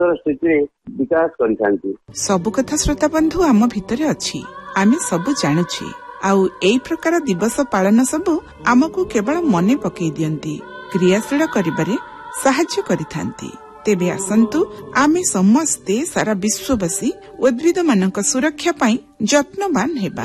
स्थिति विकास करिथांती। सब कथा श्रोता बंधु आम भितरे अछि, आमे सब जानुछि। आउ एई प्रकार दिवस पालन सबु आमको केवल मने पकई दियंती, क्रियाशील करिबारे साहाय्य करिथांती। तेबे आसंतु आमे समस्ते सारा विश्ववासी उद्भिद मानक सुरक्षा पाई जत्नवान हेबा।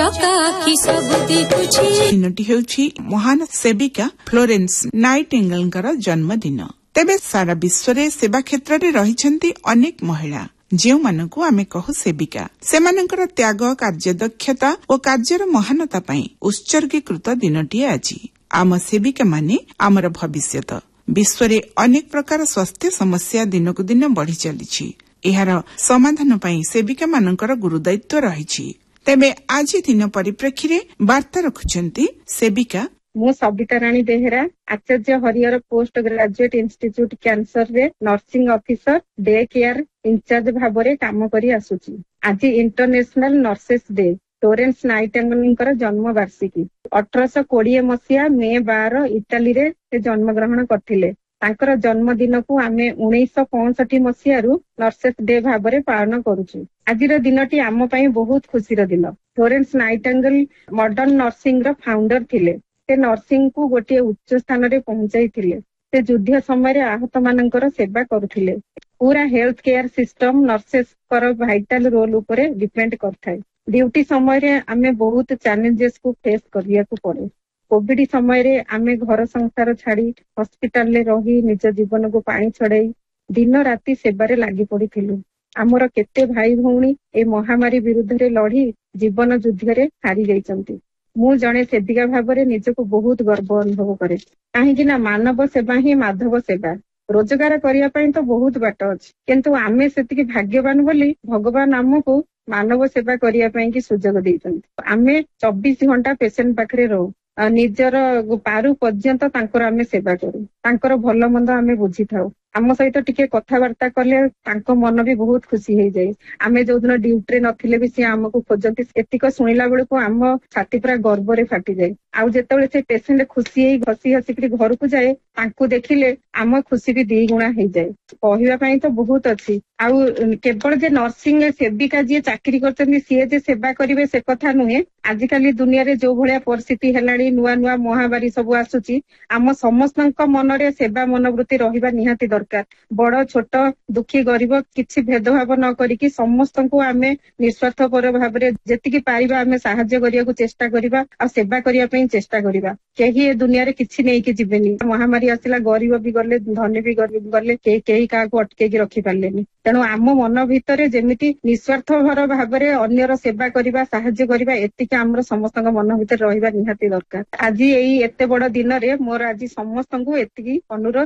दिनटी हेउछि महान सेविका फ्लोरेंस नाइटिंगेलଙ୍କର जन्मदिन। तेबे सारा विश्वरे सेवा क्षेत्र रे रहिछंती अनेक महिला जेउमानकु आमे कहू सेविका। सेमानଙ୍କର त्याग, कार्यदक्षता और कार्यर महानता पाई उत्सर्गीकृत दिनटी आज। आम सेविका माने आमर भविष्यत। विश्वरे अनेक प्रकार स्वास्थ्य समस्या दिनकु दिन बढ़ी चलीछि। एहार समाधान पाई सेविका मानकर गुरुदायित्व रहिछि। तेबे आज दिन परिप्रेक्षी वार्ता रखुछंती सेविका। मु सविता राणी बेहेरा, आचार्य Harihar post graduate institute cancer रे nursing officer day care in charge भाबरे काम करी आसुची। आज इंटरनेशनल नर्सेस डे। फ्लोरेंस नाइटिंगेलଙ୍କର जन्म वार्षिकी 1820 मसीहा मे 12 इटाली रे से जन्म ग्रहण करथिले। तांकर जन्मदिन को आमे 1965 मसीहारू नर्सेस डे भाबरे पालन करूछु। आजिर दिनटी आम पई बहुत खुशीर दिन। फ्लोरेंस नाइटिंगेल मॉडर्न नर्सिंग रो फाउंडर थिले। से नर्सिंग को गोटे उच्च स्थान रे पहुंचाई थिले। से युद्ध समय रे आहत मानकर सेवा करुथिले। पूरा हेल्थ केयर सिस्टम नर्सेस पर वाइटल रोल ऊपर डिपेंड करथाय। ड्यूटी समय रे आमे बहुत चैलेंजेस को फेस करिया को पड़े। कोविड समय रे आमे घर संसार छाड़ी हॉस्पिटल ले रही निज जीवन को पानी छड़ाई दिन राति सेवारे लागि पड़िथिलु। आमर केते भाई भौणी ए महामारी विरुद्ध रे लड़ी जीवन युद्ध रे हारी जाइचंती। मु जणे सेविका भाबरे निजको बहुत गर्व अनुभव करे। काहेकि ना मानव सेवा ही माधव सेवा। रोजगार करिया पई तो बहुत बाट अछि, किंतु आमे सेतिकी भाग्यवान बोली भगवान आमको मानव सेवा करिया पई की सुजोग दैछंती। आमे 24 घंटा पेशेंट पाखरे रहू, निजर पारु पर्यंत तांकर आमे सेवा करू, तांकर भल मंद आमे बुझी थाउ। आम सहित टिके कथबार्ता कले तांको मन भी बहुत खुशी हो जाए। आमे जो दिन ड्यूटी नथिले भी से आमको खोजती। एतिक शुणिला बेलू आम छाती पूरा गर्व रे फाटी जाए। आउ जेतेबेले से पेशेंट खुशी हसी हसिक घर को जाए तांको देखिले आम खुशी भी 2 गुणा हो जाए। कहवा पाई तो बहुत अच्छी। आउ केवल जे नर्सिंग सेविका जी चाकरी करछन्ती सी जे सेवा करिवे से कथा नुहे। आजिकाली दुनिया रे जो भलिया परिस्थिति हेलाणी, नुआ नुआ महामारी सब आसुची, आम समस्तଙ୍କ मनरे सेवा मनोवृत्ति रहिबा निहाती दरकार। बड़ छोट दुखी गरीब किछि भेदभाव न करिकि समस्तଙ୍କୁ आमे निस्वार्थपर भाबरे जेतिकी पारिबा आमे सहाय्य करिया को चेष्टा करिबा आ सेवा करिया पई चेष्टा करिबा। केही ए दुनिया रे किछि नै कि जिबेनी। महामारी आसिला गरीब भी गले, धनी भी गले, केही काहाको अटके कि रखि पारलेनी। तेणु आम मन भितरे जेमिति निस्वार्थपर भाबरे अन्यर सेवा करिबा, सहाय्य करिबा, एतिकी आमर समस्तଙ୍କ मन भितरे रहिबा निहाती दरकार। आज एई एते बड़ दिन रे मोर आज समस्तଙ୍କୁ एतिकी अनुरोध।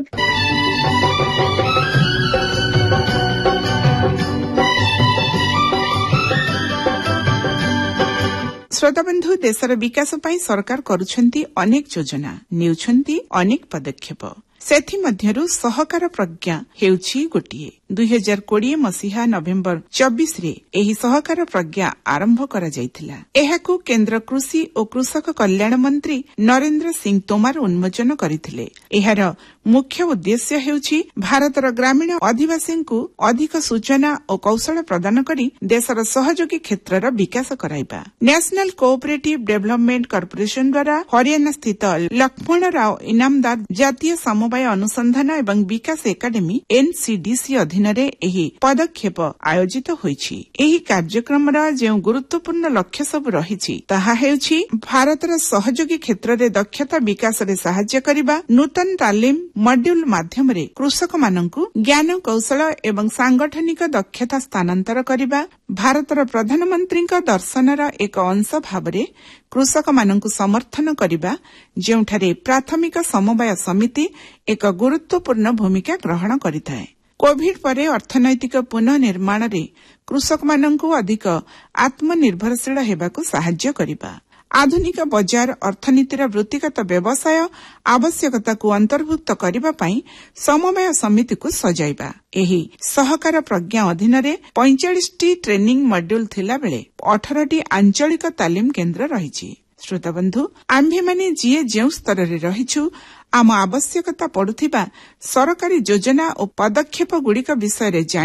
श्रोताबंधु, देशर विकास पाई सरकार करुछंती अनेक योजना, नेउछंती अनेक पदक्षेप। सेथि मध्यरु सहकार प्रज्ञा हेउछि गोटिए। 2020 मसीहा नवेम्बर 24 रे एही सहकार प्रज्ञा आरंभ करा जायथिला। एहाकु केंद्र कृषि और कृषक कल्याण मंत्री नरेंद्र सिंह तोमार उन्मोचन करथिले। एहार मुख्य उद्देश्य हेउछि भारतर ग्रामीण आदिवासींकु अधिक सूचना और कौशल प्रदान करी देशर सहयोगी क्षेत्रर विकास कराइबा। नेशनल कोऑपरेटिव डेवलपमेंट कॉर्पोरेशन द्वारा हरियाणा स्थित लक्ष्मणराव इनामदार जातीय समवाय अनुसंधान एवं विकास एकाडेमी एनसीडीसी अधीन एही पदक्षेप आयोजित होईछि। एही कार्यक्रमर जो गुरुत्वपूर्ण लक्ष्य सब रहिछि ताहा हेउछि भारतर सहयोगी क्षेत्र रे दक्षता विकास रे सहायता करिबा, नूतन तालीम मॉड्यूल माध्यम रे कृषक माननकु ज्ञान कौशल एवं सांगठनिक दक्षता स्थानांतर करिबा, भारतर प्रधानमंत्री दर्शनर एक अंश भावरे कृषक माननकु समर्थन करिबा, जेउठारे प्राथमिक समवाय समिति एक गुरुत्वपूर्ण भूमिका ग्रहण करिथाय। कोविड परे अर्थनैतिक पुनः निर्माण रे कृषक माननकु अधिक आत्मनिर्भरशील हेबाकु सहायता करिबा, आधुनिक बजार अर्थनीतिर वृत्तिगत व्यवसाय आवश्यकता को अंतर्भुक्त करबा पई समवाय समिति को सजाइबा। एही सहकार प्रज्ञा अधीन रे 45 ट्रेनिंग मॉड्यूल थिला बेले 18 आंचलिक तालीम केंद्र रहिछि। ଶ୍ରୋତାବନ୍ଧୁ, ଆମ୍ଭେମାନେ ଯିଏ ଯେଉଁ ସ୍ତରରେ ରହିଛୁ ଆମ ଆବଶ୍ୟକତା ପଡୁଥିବା ସରକାରୀ ଯୋଜନା ଓ ପଦକ୍ଷେପଗୁଡ଼ିକ ବିଷୟରେ